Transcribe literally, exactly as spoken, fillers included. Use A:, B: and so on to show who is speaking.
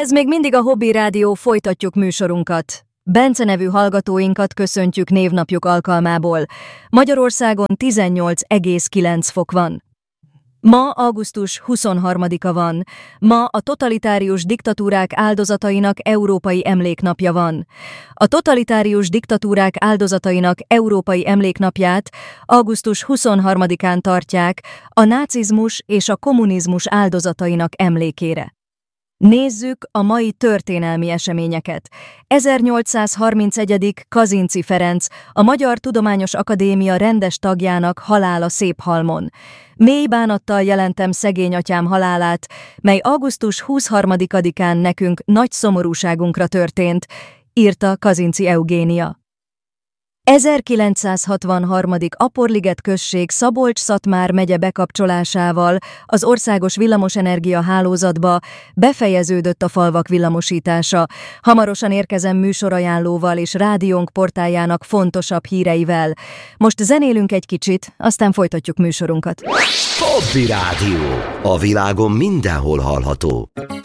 A: Ez még mindig a Hobby Rádió, folytatjuk műsorunkat. Bence nevű hallgatóinkat köszöntjük névnapjuk alkalmából. Magyarországon tizennyolc egész kilenc fok van. Ma augusztus huszonharmadika van. Ma a totalitárius diktatúrák áldozatainak európai emléknapja van. A totalitárius diktatúrák áldozatainak európai emléknapját augusztus huszonharmadikán tartják a nácizmus és a kommunizmus áldozatainak emlékére. Nézzük a mai történelmi eseményeket. ezernyolcszázharmincegyedik Kazinczy Ferenc, a Magyar Tudományos Akadémia rendes tagjának halála Széphalmon. Mély bánattal jelentem szegény atyám halálát, mely augusztus huszonharmadikán nekünk nagy szomorúságunkra történt, írta Kazinczy Eugénia. ezerkilencszázhatvanhárom. Aporliget község Szabolcs-Szatmár megye bekapcsolásával az országos villamosenergia hálózatba befejeződött a falvak villamosítása. Hamarosan érkezem műsorajánlóval és rádiónk portáljának fontosabb híreivel. Most zenélünk egy kicsit, aztán folytatjuk műsorunkat.
B: Hobby Rádió. A világon mindenhol hallható.